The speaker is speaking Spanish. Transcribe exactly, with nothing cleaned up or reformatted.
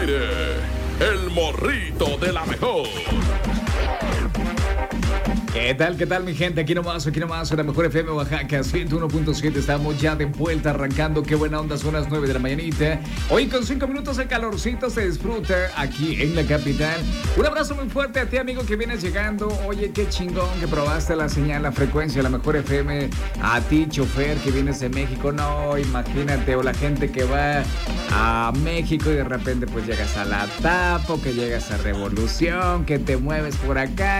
aire, el morrito de la mejor. ¿Qué tal, qué tal mi gente? Aquí nomás, aquí nomás, en la mejor F M Oaxaca, ciento uno punto siete. Estamos ya de vuelta arrancando. Qué buena onda, son las nueve de la mañanita. Hoy con cinco minutos de calorcito se disfruta aquí en la capital. Un abrazo muy fuerte a ti, amigo, que vienes llegando. Oye, qué chingón que probaste la señal, la frecuencia, la mejor F M. A ti, chofer, que vienes de México. No, imagínate, o la gente que va a México y de repente pues llegas a La Tapa, o que llegas a Revolución, que te mueves por acá,